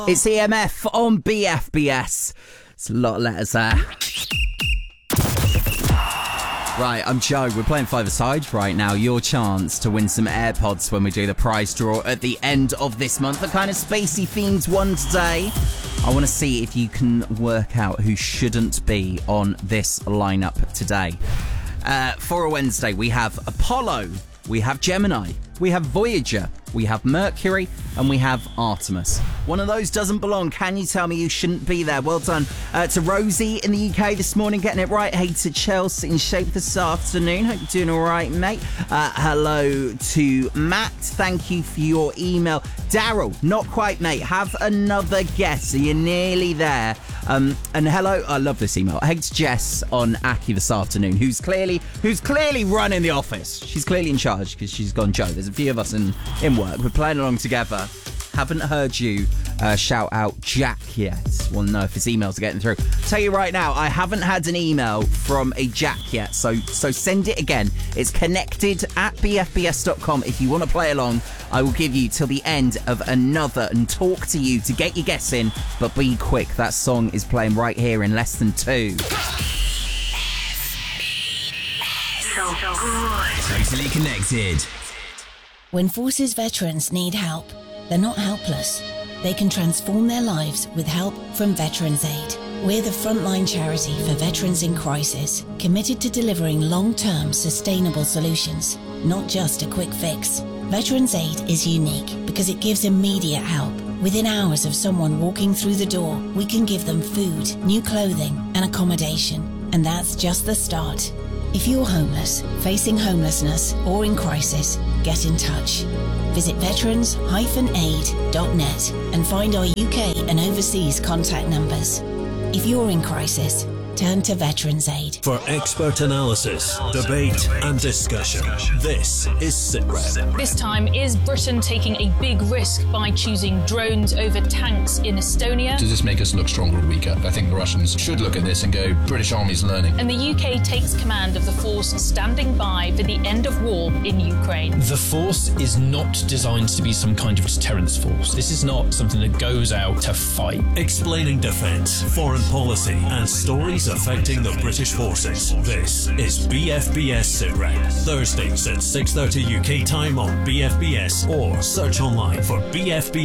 It's EMF on BFBS. It's a lot of letters there. Right, I'm Joe. We're playing five-a-side right now. Your chance to win some AirPods when we do the prize draw at the end of this month. A kind of spacey themed one today. I want to see if you can work out who shouldn't be on this lineup today. For a Wednesday, we have Apollo, we have Gemini, we have Voyager, we have Mercury, and we have Artemis. One of those doesn't belong. Can you tell me you shouldn't be there? Well done to Rosie in the UK this morning, getting it right. Hey to Chelsea in shape this afternoon. Hope you're doing all right, mate. Hello to Matt. Thank you for your email. Daryl, not quite, mate. Have another guess. Are you nearly there? And hello, I love this email. Hey to Jess on Aki this afternoon, who's clearly running the office. She's clearly in charge because she's gone Joe. There's a few of us in work. We're playing along together. Haven't heard you shout out Jack yet. We'll know if his emails are getting through. Tell you right now, I haven't had an email from a Jack yet, so send it again. It's connected@bfbs.com. If you want to play along, I will give you till the end of another and talk to you to get your guess in, but be quick. That song is playing right here in less than 2. So good. Totally connected. When Forces veterans need help, they're not helpless. They can transform their lives with help from Veterans Aid. We're the frontline charity for veterans in crisis, committed to delivering long-term sustainable solutions, not just a quick fix. Veterans Aid is unique because it gives immediate help. Within hours of someone walking through the door, we can give them food, new clothing, and accommodation. And that's just the start. If you're homeless, facing homelessness, or in crisis, get in touch. Visit veterans-aid.net and find our UK and overseas contact numbers. If you're in crisis, turn to Veterans Aid. For expert analysis, debate and discussion, this is SitRep. This time, is Britain taking a big risk by choosing drones over tanks in Estonia? Does this make us look stronger or weaker? I think the Russians should look at this and go, British Army's learning. And the UK takes command of the force standing by for the end of war in Ukraine. The force is not designed to be some kind of deterrence force. This is not something that goes out to fight. Explaining defence, foreign policy and stories affecting the British forces. This is BFBS SitRep. Thursdays at 6:30 UK time on BFBS or search online for BFBS.